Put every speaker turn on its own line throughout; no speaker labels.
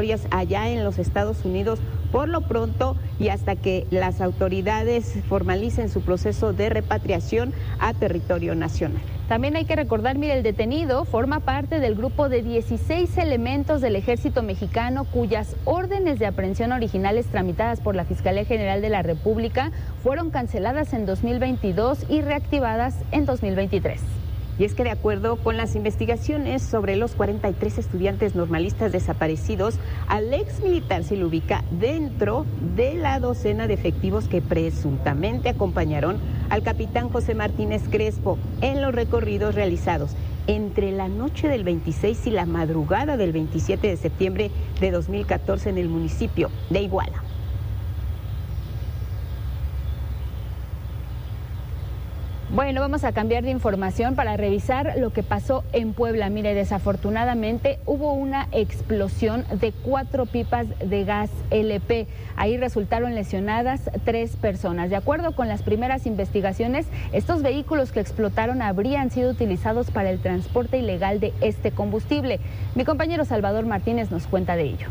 migratorias allá en los Estados Unidos por lo pronto y hasta que las autoridades formalicen su proceso de repatriación a territorio nacional.
También hay que recordar, mire, el detenido forma parte del grupo de 16 elementos del Ejército Mexicano cuyas órdenes de aprehensión originales tramitadas por la Fiscalía General de la República fueron canceladas en 2022 y reactivadas en 2023.
Y es que de acuerdo con las investigaciones sobre los 43 estudiantes normalistas desaparecidos, al ex militar se le ubica dentro de la docena de efectivos que presuntamente acompañaron al capitán José Martínez Crespo en los recorridos realizados entre la noche del 26 y la madrugada del 27 de septiembre de 2014 en el municipio de Iguala.
Bueno, vamos a cambiar de información para revisar lo que pasó en Puebla. Mire, desafortunadamente hubo una explosión de 4 pipas de gas LP. Ahí resultaron lesionadas 3 personas. De acuerdo con las primeras investigaciones, estos vehículos que explotaron habrían sido utilizados para el transporte ilegal de este combustible. Mi compañero Salvador Martínez nos cuenta de ello.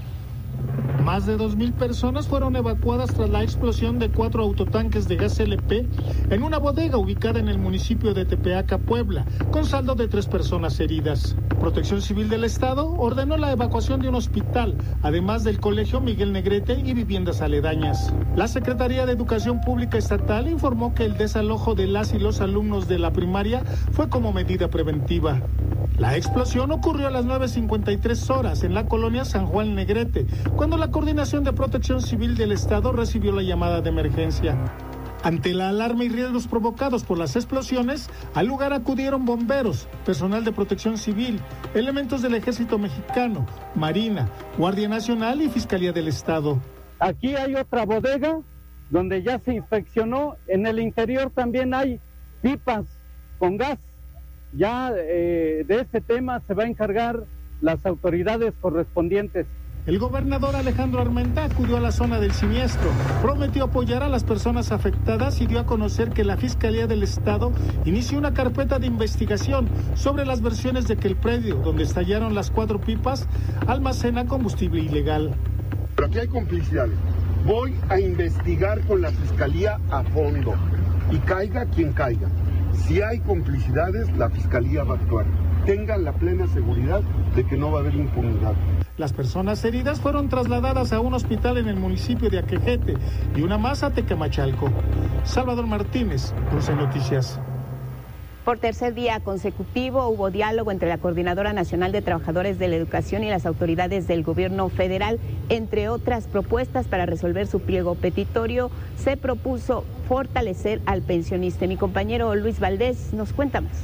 Más de 2,000 personas fueron evacuadas tras la explosión de 4 autotanques de gas LP en una bodega ubicada en el municipio de Tepeaca, Puebla, con saldo de 3 personas heridas. Protección Civil del Estado ordenó la evacuación de un hospital, además del Colegio Miguel Negrete y viviendas aledañas. La Secretaría de Educación Pública Estatal informó que el desalojo de las y los alumnos de la primaria fue como medida preventiva. La explosión ocurrió a las 9:53 horas en la colonia San Juan Negrete, cuando la Coordinación de Protección Civil del Estado recibió la llamada de emergencia. Ante la alarma y riesgos provocados por las explosiones, al lugar acudieron bomberos, personal de Protección Civil, elementos del Ejército Mexicano, Marina, Guardia Nacional y Fiscalía del Estado.
Aquí hay otra bodega donde ya se inspeccionó. En el interior también hay pipas con gas. Ya de este tema se va a encargar las autoridades correspondientes.
El gobernador Alejandro Armenta acudió a la zona del siniestro, prometió apoyar a las personas afectadas y dio a conocer que la Fiscalía del Estado inició una carpeta de investigación sobre las versiones de que el predio donde estallaron las 4 pipas almacena combustible ilegal.
Pero aquí hay complicidades. Voy a investigar con la Fiscalía a fondo y caiga quien caiga. Si hay complicidades, la Fiscalía va a actuar. Tengan la plena seguridad de que no va a haber impunidad.
Las personas heridas fueron trasladadas a un hospital en el municipio de Aquejete y una más a Tecamachalco. Salvador Martínez, Cruce Noticias.
Por tercer día consecutivo hubo diálogo entre la Coordinadora Nacional de Trabajadores de la Educación y las autoridades del gobierno federal. Entre otras propuestas para resolver su pliego petitorio, se propuso fortalecer al pensionista. Mi compañero Luis Valdés nos cuenta más.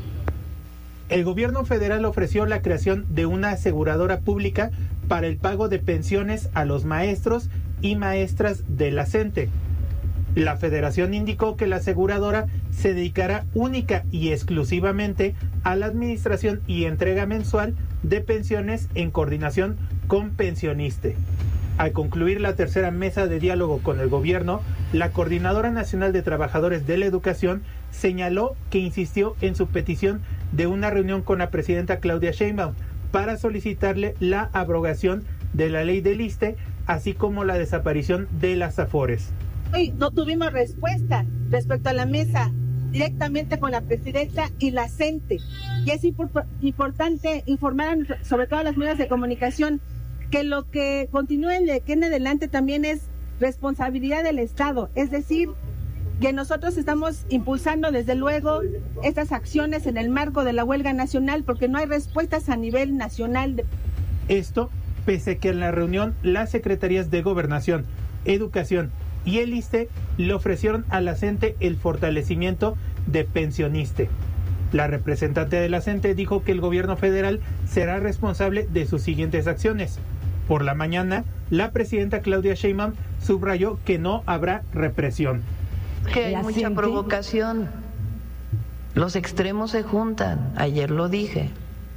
El gobierno federal ofreció la creación de una aseguradora pública para el pago de pensiones a los maestros y maestras de la CENTE. La federación indicó que la aseguradora se dedicará única y exclusivamente a la administración y entrega mensual de pensiones en coordinación con Pensioniste. Al concluir la tercera mesa de diálogo con el gobierno, la Coordinadora Nacional de Trabajadores de la Educación señaló que insistió en su petición de una reunión con la presidenta Claudia Sheinbaum para solicitarle la abrogación de la ley del ISSSTE, así como la desaparición de las AFORES.
Hoy no tuvimos respuesta respecto a la mesa directamente con la presidenta y la CENTE. Y es importante informar sobre todo a las medios de comunicación que lo que continúe de aquí en adelante también es responsabilidad del Estado. Es decir, que nosotros estamos impulsando desde luego estas acciones en el marco de la huelga nacional porque no hay respuestas a nivel nacional.
Esto pese que en la reunión las secretarías de Gobernación, Educación y el ISSSTE le ofrecieron a la CENTE el fortalecimiento de Pensioniste. La representante de la CENTE dijo que el gobierno federal será responsable de sus siguientes acciones. Por la mañana, la presidenta Claudia Sheinbaum subrayó que no habrá represión.
Que hay mucha provocación. Los extremos se juntan. Ayer lo dije.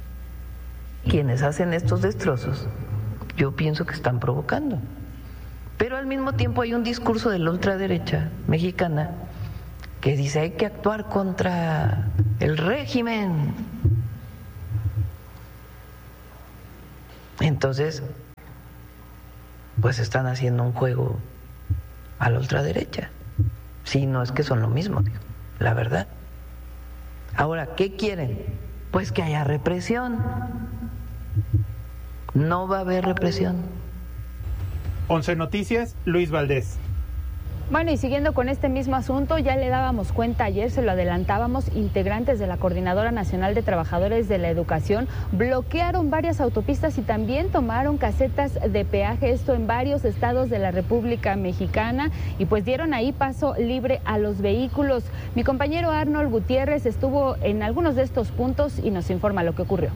Quienes hacen estos destrozos, yo pienso que están provocando. Pero al mismo tiempo hay un discurso de la ultraderecha mexicana que dice hay que actuar contra el régimen. Entonces, pues están haciendo un juego a la ultraderecha. Sí, no es que son lo mismo, digo, la verdad. Ahora, ¿qué quieren? Pues que haya represión. No va a haber represión.
11 Noticias, Luis Valdés.
Bueno, y siguiendo con este mismo asunto, ya le dábamos cuenta ayer, se lo adelantábamos, integrantes de la Coordinadora Nacional de Trabajadores de la Educación bloquearon varias autopistas y también tomaron casetas de peaje, esto en varios estados de la República Mexicana, y pues dieron ahí paso libre a los vehículos. Mi compañero Arnold Gutiérrez estuvo en algunos de estos puntos y nos informa lo que ocurrió.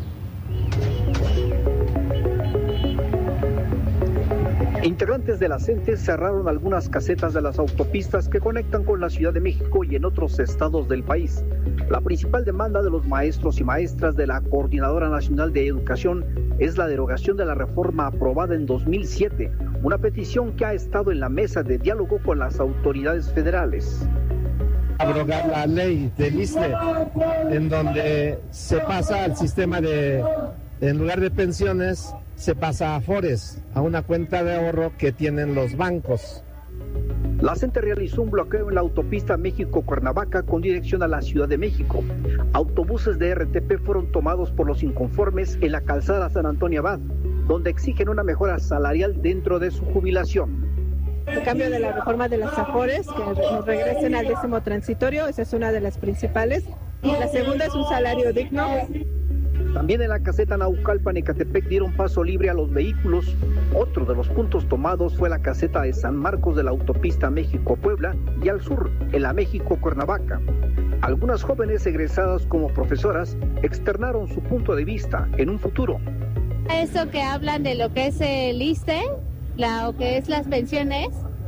Integrantes de la CENTE cerraron algunas casetas de las autopistas que conectan con la Ciudad de México y en otros estados del país. La principal demanda de los maestros y maestras de la Coordinadora Nacional de Educación es la derogación de la reforma aprobada en 2007, una petición que ha estado en la mesa de diálogo con las autoridades federales.
Abrogar la ley del ISSSTE, en donde se pasa al sistema de, en lugar de pensiones, se pasa a Afores, a una cuenta de ahorro que tienen los bancos.
La CENTE realizó un bloqueo en la autopista México-Cuernavaca con dirección a la Ciudad de México. Autobuses de RTP fueron tomados por los inconformes en la calzada San Antonio Abad, donde exigen una mejora salarial dentro de su jubilación.
El cambio de la reforma de las Afores, que nos regresen al 10º transitorio, esa es una de las principales. Y la segunda es un salario digno.
También en la caseta Naucalpan, Ecatepec, dieron paso libre a los vehículos. Otro de los puntos tomados fue la caseta de San Marcos de la autopista México-Puebla y al sur, en la México-Cuernavaca. Algunas jóvenes egresadas como profesoras externaron su punto de vista en un futuro.
Eso que hablan de lo que es el ISSSTE, lo que es las pensiones,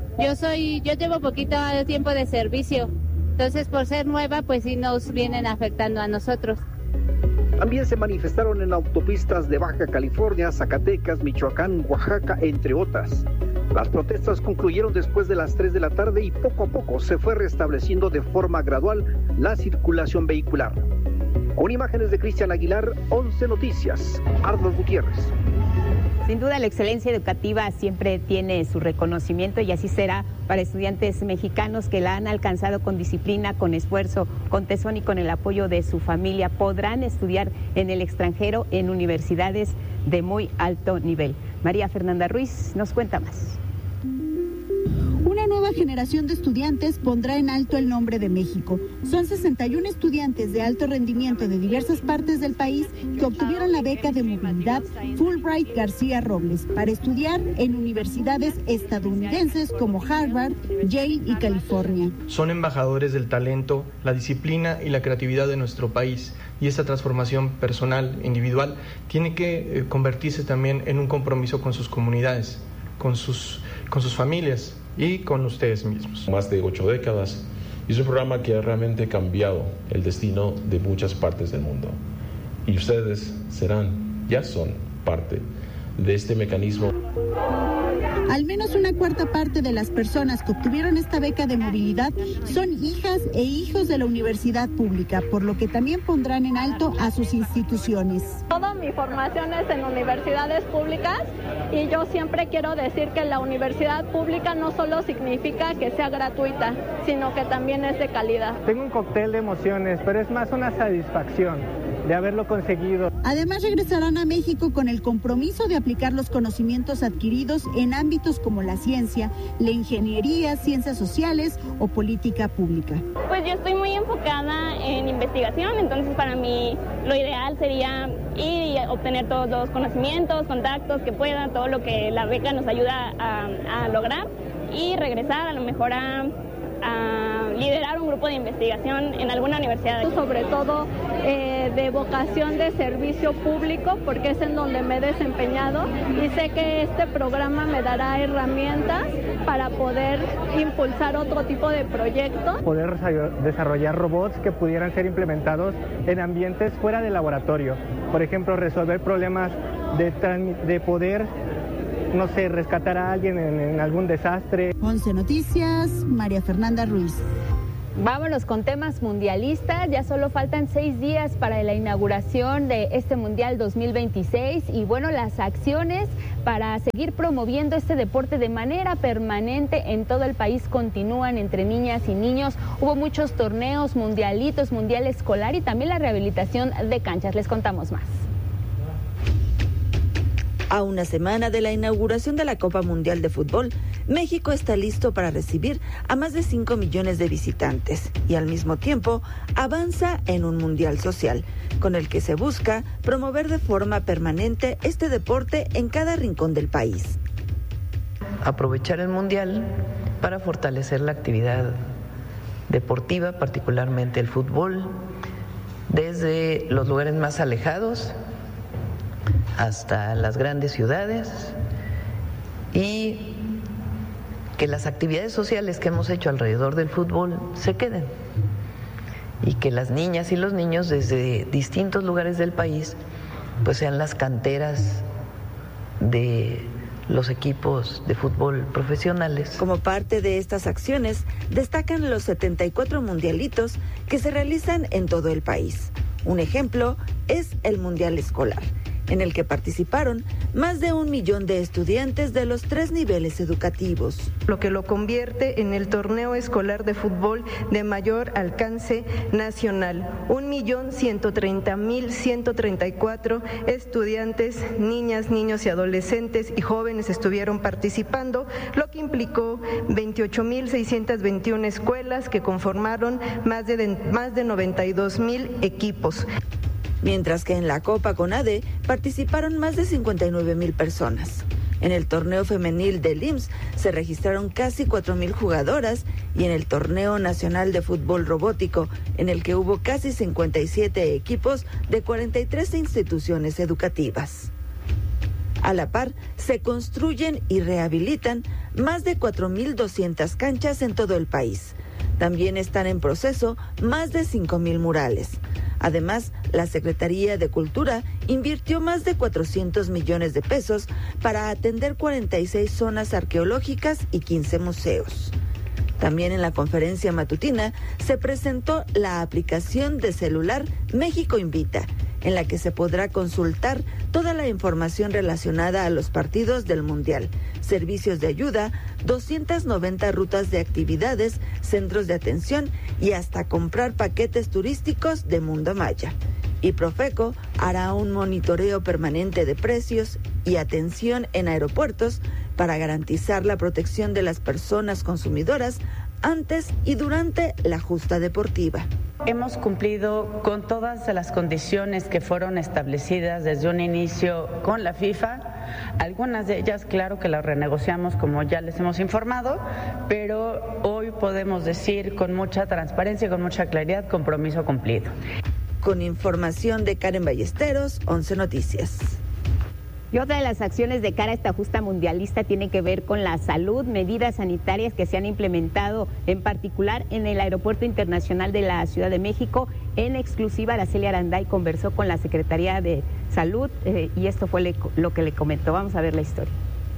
yo llevo poquito tiempo de servicio, entonces por ser nueva pues sí nos vienen afectando a nosotros.
También se manifestaron en autopistas de Baja California, Zacatecas, Michoacán, Oaxaca, entre otras. Las protestas concluyeron después de las 3 de la tarde y poco a poco se fue restableciendo de forma gradual la circulación vehicular. Con imágenes de Cristian Aguilar, 11 Noticias, Arnold Gutiérrez.
Sin duda, la excelencia educativa siempre tiene su reconocimiento y así será para estudiantes mexicanos que la han alcanzado con disciplina, con esfuerzo, con tesón y con el apoyo de su familia. Podrán estudiar en el extranjero en universidades de muy alto nivel. María Fernanda Ruiz nos cuenta más.
Una nueva generación de estudiantes pondrá en alto el nombre de México. Son 61 estudiantes de alto rendimiento de diversas partes del país que obtuvieron la beca de movilidad Fulbright García Robles para estudiar en universidades estadounidenses como Harvard, Yale y California.
Son embajadores del talento, la disciplina y la creatividad de nuestro país. Y esta transformación personal, individual, tiene que convertirse también en un compromiso con sus comunidades, con sus familias y con ustedes mismos.
Más de 8 décadas, y es un programa que ha realmente cambiado el destino de muchas partes del mundo. Y ustedes ya son parte de este mecanismo.
Al menos una cuarta parte de las personas que obtuvieron esta beca de movilidad son hijas e hijos de la universidad pública, por lo que también pondrán en alto a sus instituciones.
Toda mi formación es en universidades públicas y yo siempre quiero decir que la universidad pública no solo significa que sea gratuita, sino que también es de calidad.
Tengo un cóctel de emociones, pero es más una satisfacción de haberlo conseguido.
Además, regresarán a México con el compromiso de aplicar los conocimientos adquiridos en ámbitos como la ciencia, la ingeniería, ciencias sociales o política pública.
Pues yo estoy muy enfocada en investigación, entonces para mí lo ideal sería ir y obtener todos los conocimientos, contactos que pueda, todo lo que la beca nos ayuda a lograr y regresar a lo mejor a liderar un grupo de investigación en alguna universidad.
Sobre todo de vocación de servicio público, porque es en donde me he desempeñado y sé que este programa me dará herramientas para poder impulsar otro tipo de proyectos.
Poder desarrollar robots que pudieran ser implementados en ambientes fuera del laboratorio. Por ejemplo, resolver problemas de poder, no sé, rescatar a alguien en algún desastre.
11 Noticias, María Fernanda Ruiz.
Vámonos con temas mundialistas. Ya solo faltan 6 días para la inauguración de este Mundial 2026 y bueno, las acciones para seguir promoviendo este deporte de manera permanente en todo el país continúan entre niñas y niños. Hubo muchos torneos, mundialitos, mundial escolar y también la rehabilitación de canchas. Les contamos más.
A una semana de la inauguración de la Copa Mundial de Fútbol, México está listo para recibir a más de 5 millones de visitantes y al mismo tiempo avanza en un mundial social, con el que se busca promover de forma permanente este deporte en cada rincón del país.
Aprovechar el mundial para fortalecer la actividad deportiva, particularmente el fútbol, desde los lugares más alejados hasta las grandes ciudades, y que las actividades sociales que hemos hecho alrededor del fútbol se queden y que las niñas y los niños desde distintos lugares del país pues sean las canteras de los equipos de fútbol profesionales.
Como parte de estas acciones, destacan los 74 mundialitos que se realizan en todo el país. Un ejemplo es el Mundial Escolar, en el que participaron más de 1 millón de estudiantes de los 3 niveles educativos.
Lo que lo convierte en el torneo escolar de fútbol de mayor alcance nacional. 1.130.134 estudiantes, niñas, niños y adolescentes y jóvenes estuvieron participando, lo que implicó 28.621 escuelas que conformaron más de 92,000 equipos.
Mientras que en la Copa CONADE participaron más de 59,000 personas. En el torneo femenil del IMSS se registraron casi 4,000 jugadoras y en el torneo nacional de fútbol robótico, en el que hubo casi 57 equipos de 43 instituciones educativas. A la par, se construyen y rehabilitan más de 4,200 canchas en todo el país. También están en proceso más de 5,000 murales. Además, la Secretaría de Cultura invirtió más de 400 millones de pesos para atender 46 zonas arqueológicas y 15 museos. También en la conferencia matutina se presentó la aplicación de celular México Invita, en la que se podrá consultar toda la información relacionada a los partidos del Mundial, servicios de ayuda, 290 rutas de actividades, centros de atención y hasta comprar paquetes turísticos de Mundo Maya. Y Profeco hará un monitoreo permanente de precios y atención en aeropuertos para garantizar la protección de las personas consumidoras antes y durante la justa deportiva.
Hemos cumplido con todas las condiciones que fueron establecidas desde un inicio con la FIFA. Algunas de ellas, claro que las renegociamos como ya les hemos informado, pero hoy podemos decir con mucha transparencia y con mucha claridad, compromiso cumplido.
Con información de Karen Ballesteros, 11 Noticias.
Y otra de las acciones de cara a esta justa mundialista tiene que ver con la salud, medidas sanitarias que se han implementado en particular en el Aeropuerto Internacional de la Ciudad de México. En exclusiva, Araceli Aranday conversó con la Secretaría de Salud y esto fue lo que le comentó. Vamos a ver la historia.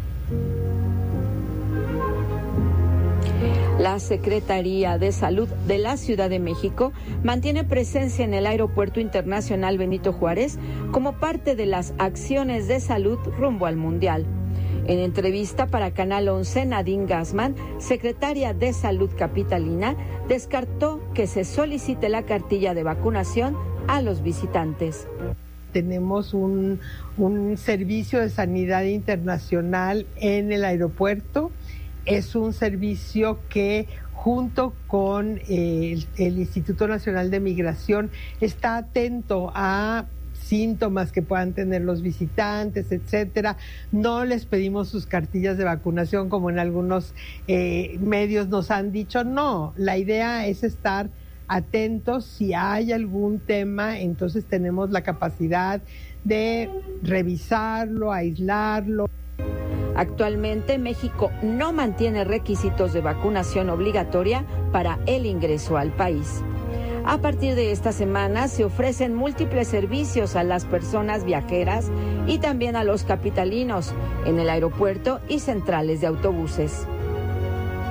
La Secretaría de Salud de la Ciudad de México mantiene presencia en el Aeropuerto Internacional Benito Juárez como parte de las acciones de salud rumbo al Mundial. En entrevista para Canal 11, Nadine Gassman, secretaria de Salud capitalina, descartó que se solicite la cartilla de vacunación a los visitantes.
Tenemos un servicio de sanidad internacional en el aeropuerto. Es un servicio que junto con el Instituto Nacional de Migración está atento a síntomas que puedan tener los visitantes, etcétera. No les pedimos sus cartillas de vacunación como en algunos medios nos han dicho. No, la idea es estar atentos. Si hay algún tema, entonces tenemos la capacidad de revisarlo, aislarlo.
Actualmente, México no mantiene requisitos de vacunación obligatoria para el ingreso al país. A partir de esta semana se ofrecen múltiples servicios a las personas viajeras y también a los capitalinos en el aeropuerto y centrales de autobuses.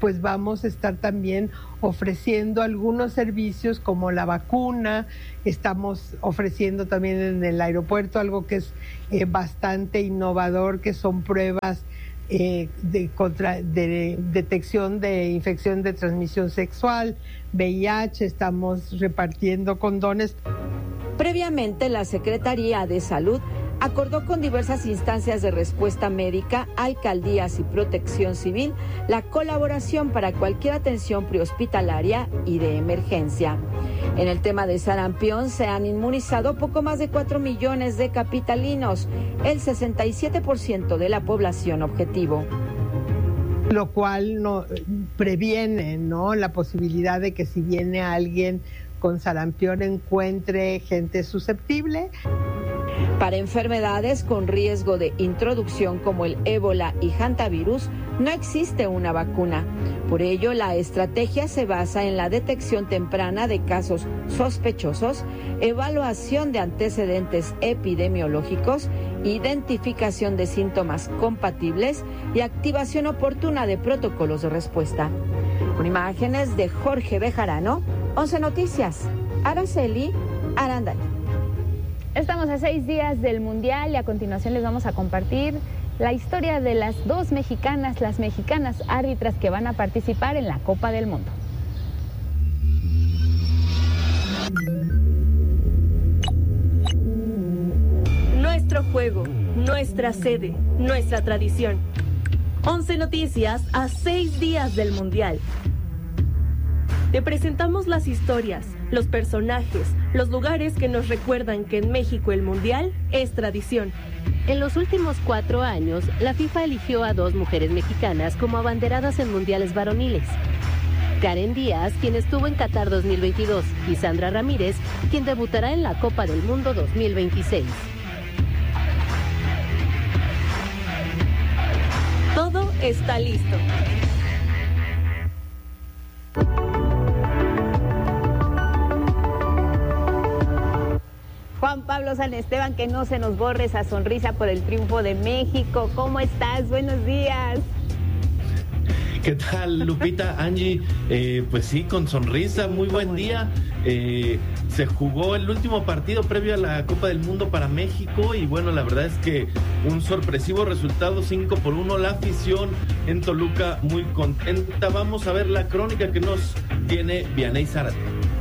pues vamos a estar también ofreciendo algunos servicios como la vacuna. Estamos ofreciendo también en el aeropuerto algo que es bastante innovador, que son pruebas de detección de infección de transmisión sexual, VIH. Estamos repartiendo condones.
Previamente, la Secretaría de Salud acordó con diversas instancias de respuesta médica, alcaldías y protección civil la colaboración para cualquier atención prehospitalaria y de emergencia. En el tema de sarampión se han inmunizado poco más de 4 millones de capitalinos, el 67% de la población objetivo.
Lo cual no previene, ¿no?, la posibilidad de que si viene alguien con sarampión encuentre gente susceptible.
Para enfermedades con riesgo de introducción como el ébola y hantavirus, no existe una vacuna. Por ello, la estrategia se basa en la detección temprana de casos sospechosos, evaluación de antecedentes epidemiológicos, identificación de síntomas compatibles y activación oportuna de protocolos de respuesta. Con imágenes de Jorge Bejarano, 11 Noticias, Araceli Aranday.
Estamos a 6 días del Mundial y a continuación les vamos a compartir la historia de las dos mexicanas, las mexicanas árbitras que van a participar en la Copa del Mundo.
Nuestro juego, nuestra sede, nuestra tradición. 11 Noticias a 6 días del Mundial. Te presentamos las historias, los personajes, los lugares que nos recuerdan que en México el Mundial es tradición.
En los últimos 4 años, la FIFA eligió a 2 mujeres mexicanas como abanderadas en mundiales varoniles. Karen Díaz, quien estuvo en Qatar 2022, y Sandra Ramírez, quien debutará en la Copa del Mundo 2026.
Todo está listo.
Juan Pablo San Esteban, que no se nos borre esa sonrisa por el triunfo de México. ¿Cómo estás? Buenos días.
¿Qué tal, Lupita? Angie, pues sí, con sonrisa, muy buen día. Se jugó el último partido previo a la Copa del Mundo para México y bueno, la verdad es que un sorpresivo resultado, 5-1, la afición en Toluca muy contenta. Vamos a ver la crónica que nos tiene Vianey Zárate.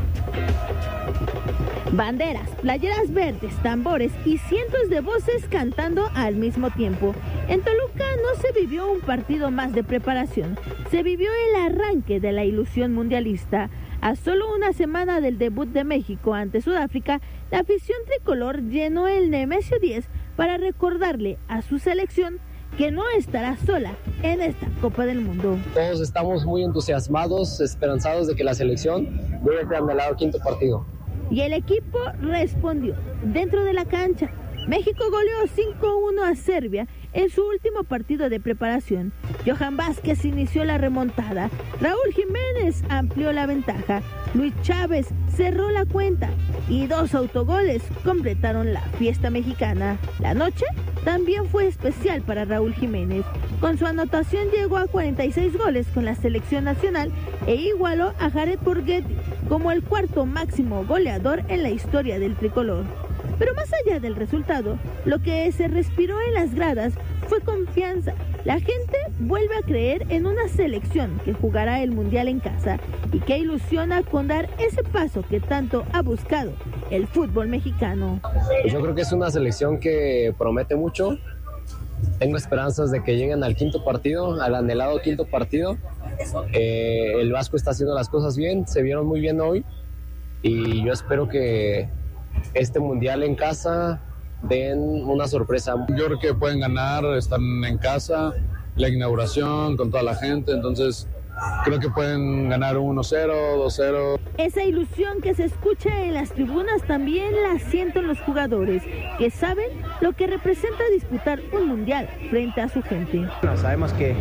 Banderas, playeras verdes, tambores y cientos de voces cantando al mismo tiempo. En Toluca no se vivió un partido más de preparación, se vivió el arranque de la ilusión mundialista. A solo una semana del debut de México ante Sudáfrica, la afición tricolor llenó el Nemesio 10 para recordarle a su selección que no estará sola en esta Copa del Mundo.
Todos estamos muy entusiasmados, esperanzados de que la selección debe ser al lado quinto partido.
Y el equipo respondió. Dentro de la cancha, México goleó 5-1 a Serbia en su último partido de preparación. Johan Vázquez inició la remontada, Raúl Jiménez amplió la ventaja, Luis Chávez cerró la cuenta y 2 autogoles completaron la fiesta mexicana. La noche también fue especial para Raúl Jiménez. Con su anotación llegó a 46 goles con la selección nacional e igualó a Jared Borghetti como el 4º máximo goleador en la historia del tricolor. Pero más allá del resultado, lo que se respiró en las gradas fue confianza. La gente vuelve a creer en una selección que jugará el Mundial en casa y que ilusiona con dar ese paso que tanto ha buscado el fútbol mexicano.
Yo creo que es una selección que promete mucho. Tengo esperanzas de que lleguen al quinto partido, al anhelado quinto partido. El Vasco está haciendo las cosas bien, se vieron muy bien hoy y yo espero que este Mundial en casa den una sorpresa.
Yo creo que pueden ganar, están en casa, la inauguración con toda la gente, entonces creo que pueden ganar 1-0, 2-0.
Esa ilusión que se escucha en las tribunas también la sienten los jugadores, que saben lo que representa disputar un mundial frente a su gente.
No, sabemos que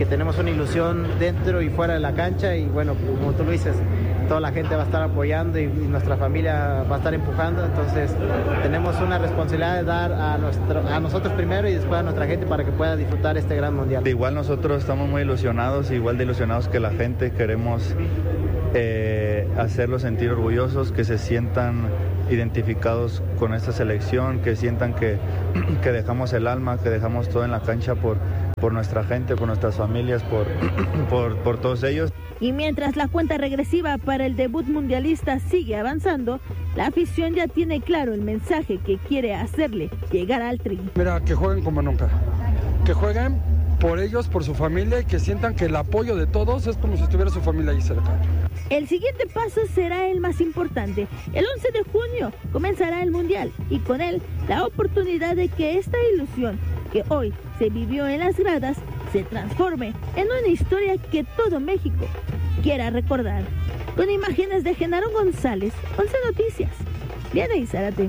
que tenemos una ilusión dentro y fuera de la cancha y bueno, como tú lo dices, toda la gente va a estar apoyando y nuestra familia va a estar empujando, entonces tenemos una responsabilidad de dar a nosotros primero y después a nuestra gente para que pueda disfrutar este gran mundial.
Igual nosotros estamos muy ilusionados, igual de ilusionados que la gente, queremos hacerlos sentir orgullosos, que se sientan identificados con esta selección, que sientan que dejamos el alma, que dejamos todo en la cancha por nuestra gente, por nuestras familias, por todos ellos.
Y mientras la cuenta regresiva para el debut mundialista sigue avanzando, la afición ya tiene claro el mensaje que quiere hacerle llegar al Tri.
Mira, que jueguen como nunca, que jueguen por ellos, por su familia y que sientan que el apoyo de todos es como si estuviera su familia ahí cerca.
El siguiente paso será el más importante. El 11 de junio comenzará el Mundial y con él la oportunidad de que esta ilusión que hoy se vivió en las gradas se transforme en una historia que todo México quiera recordar. Con imágenes de Genaro González, 11 Noticias, Diana y Zárate.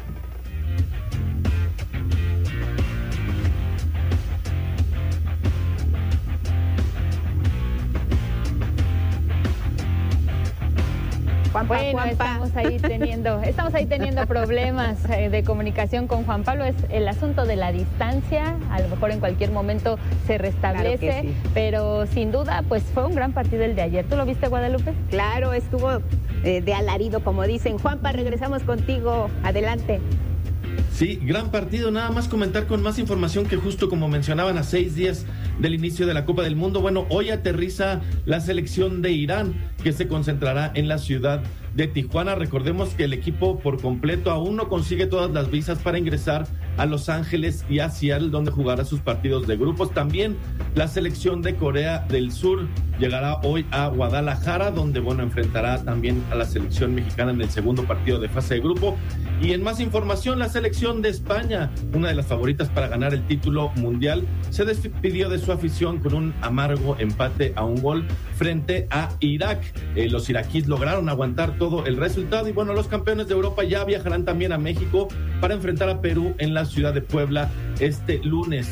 Juanpa. Estamos ahí teniendo problemas de comunicación con Juan Pablo. Es el asunto de la distancia. A lo mejor en cualquier momento se restablece, claro que sí. Pero sin duda, pues fue un gran partido el de ayer. ¿Tú lo viste, Guadalupe?
Claro, estuvo de alarido, como dicen. Juanpa, regresamos contigo. Adelante.
Sí, gran partido. Nada más comentar con más información que justo como mencionaban a 6 días del inicio de la Copa del Mundo. Bueno, hoy aterriza la selección de Irán, que se concentrará en la ciudad de Tijuana. Recordemos que el equipo por completo aún no consigue todas las visas para ingresar a Los Ángeles y a Seattle, donde jugará sus partidos de grupos. También la selección de Corea del Sur llegará hoy a Guadalajara, donde enfrentará también a la selección mexicana en el segundo partido de fase de grupo. Y en más información, la selección de España, una de las favoritas para ganar el título mundial, se despidió de su afición con un amargo empate a un gol frente a Irak. Los iraquíes lograron aguantar todo el resultado y los campeones de Europa ya viajarán también a México para enfrentar a Perú en la ciudad de Puebla este lunes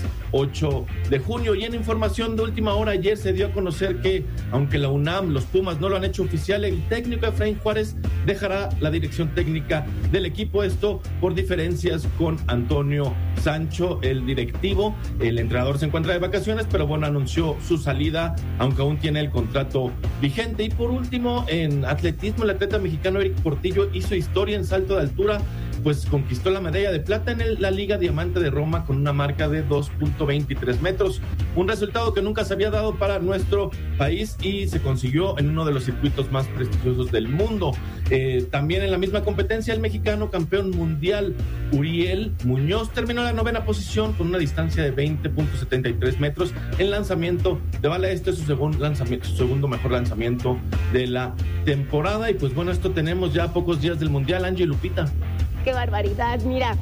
8 de junio. Y en información de última hora, ayer se dio a conocer que, aunque la UNAM, los Pumas no lo han hecho oficial, el técnico Efraín Juárez dejará la dirección técnica del equipo, esto por diferencias con Antonio Sancho, el directivo. El entrenador se encuentra de vacaciones, pero anunció su salida, aunque aún tiene el contrato vigente. Y por último, en atletismo, el atleta mexicano Eric Portillo hizo historia en salto de altura, pues conquistó la medalla de plata en la Liga Diamante de Roma con una marca de 2.23 metros, un resultado que nunca se había dado para nuestro país y se consiguió en uno de los circuitos más prestigiosos del mundo. También en la misma competencia, el mexicano campeón mundial Uriel Muñoz terminó en la 9ª posición con una distancia de 20.73 metros en lanzamiento de bala. Este es su segundo mejor lanzamiento de la temporada. Y pues esto tenemos ya pocos días del mundial. Angie, Lupita.
¡Qué barbaridad! Mira,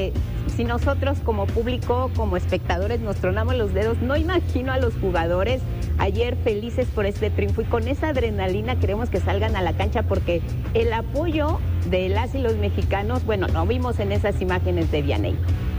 si nosotros como público, como espectadores nos tronamos los dedos, no imagino a los jugadores ayer felices por este triunfo y con esa adrenalina queremos que salgan a la cancha porque el apoyo de las y los mexicanos, lo vimos en esas imágenes de Vianney.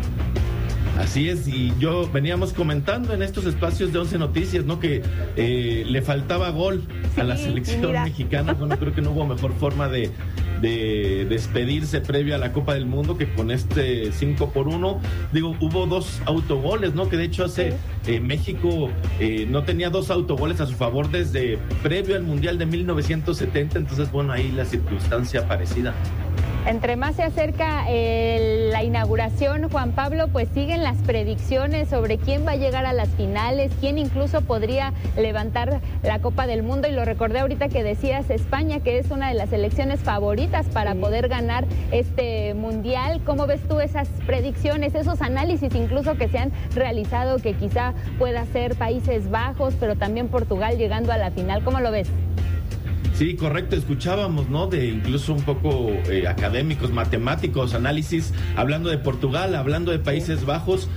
Así es, y veníamos comentando en estos espacios de 11 Noticias, que le faltaba gol a la selección mexicana. Creo que no hubo mejor forma de despedirse previo a la Copa del Mundo que con este 5-1. Hubo 2 autogoles, que de hecho México no tenía 2 autogoles a su favor desde previo al Mundial de 1970, entonces ahí la circunstancia parecida.
Entre más se acerca la inauguración, Juan Pablo, pues siguen las predicciones sobre quién va a llegar a las finales, quién incluso podría levantar la Copa del Mundo. Y lo recordé ahorita que decías España, que es una de las selecciones favoritas para poder ganar este mundial. ¿Cómo ves tú esas predicciones, esos análisis incluso que se han realizado, que quizá pueda ser Países Bajos, pero también Portugal llegando a la final? ¿Cómo lo ves?
Sí, correcto, escuchábamos, de incluso un poco académicos, matemáticos, análisis, hablando de Portugal, hablando de Países Bajos.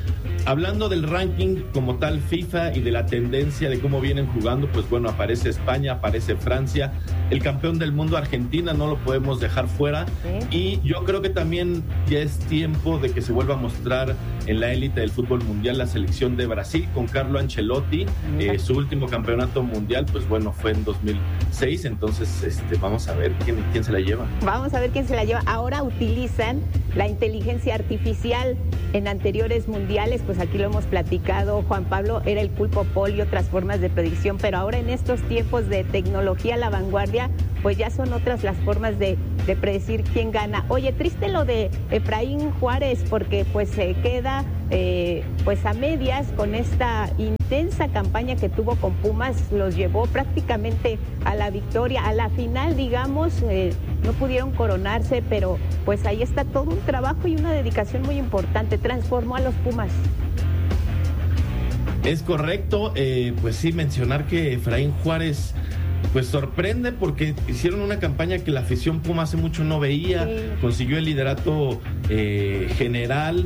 Hablando del ranking como tal FIFA y de la tendencia de cómo vienen jugando, pues bueno, aparece España, aparece Francia, el campeón del mundo Argentina, no lo podemos dejar fuera. Y yo creo que también ya es tiempo de que se vuelva a mostrar en la élite del fútbol mundial la selección de Brasil con Carlo Ancelotti. Su último campeonato mundial, pues bueno, fue en 2006, entonces vamos a ver quién se la lleva.
Vamos a ver quién se la lleva. Ahora utilizan la inteligencia artificial. En anteriores mundiales, pues aquí lo hemos platicado, Juan Pablo, era el pulpo pol y otras formas de predicción, pero ahora en estos tiempos de tecnología a la vanguardia, pues ya son otras las formas de predecir quién gana. Oye, triste lo de Efraín Juárez, porque pues se queda pues a medias con esta intensa campaña que tuvo con Pumas, los llevó prácticamente a la victoria, a la final, digamos, no pudieron coronarse, pero pues ahí está todo un trabajo y una dedicación muy importante, transformó a los Pumas.
Es correcto, pues sí, mencionar que Efraín Juárez pues sorprende porque hicieron una campaña que la afición Puma hace mucho no veía, consiguió el liderato general,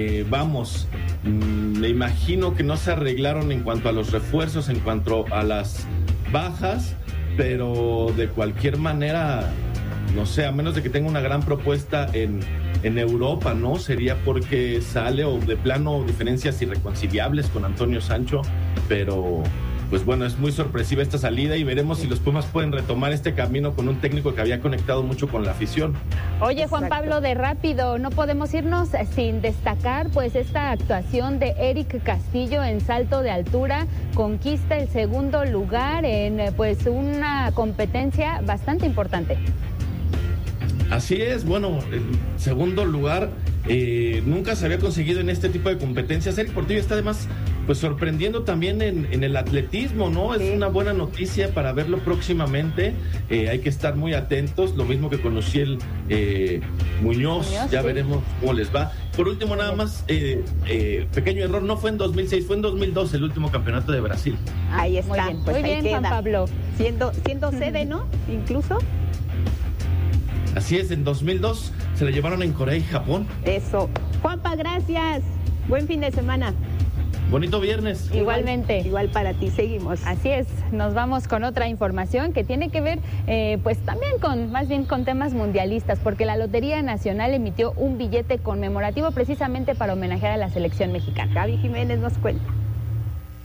me imagino que no se arreglaron en cuanto a los refuerzos, en cuanto a las bajas, pero de cualquier manera, no sé, a menos de que tenga una gran propuesta en Europa, ¿no? Sería porque sale o de plano diferencias irreconciliables con Antonio Sancho, pero pues bueno, es muy sorpresiva esta salida y veremos si los Pumas pueden retomar este camino con un técnico que había conectado mucho con la afición.
Oye, Juan Pablo, de rápido, no podemos irnos sin destacar pues esta actuación de Eric Castillo en salto de altura, conquista el segundo lugar en pues una competencia bastante importante.
Así es, bueno, el segundo lugar nunca se había conseguido en este tipo de competencias. Eric Portillo está además pues sorprendiendo también en el atletismo, ¿no? Es una buena noticia para verlo próximamente, hay que estar muy atentos, lo mismo que con Ociel Muñoz, ya veremos cómo les va. Por último, nada más, pequeño error, no fue en 2006, fue en 2012 el último campeonato de Brasil.
Ahí está,
muy bien,
pues
muy bien,
queda.
Juan Pablo.
Siendo sede, ¿no? Incluso.
Así es, en 2002 se la llevaron en Corea y Japón.
Eso. Juanpa, gracias. Buen fin de semana.
Bonito viernes.
Igualmente.
Igual para ti, seguimos.
Así es, nos vamos con otra información que tiene que ver pues también más bien con temas mundialistas, porque la Lotería Nacional emitió un billete conmemorativo precisamente para homenajear a la selección mexicana.
Gaby Jiménez nos cuenta.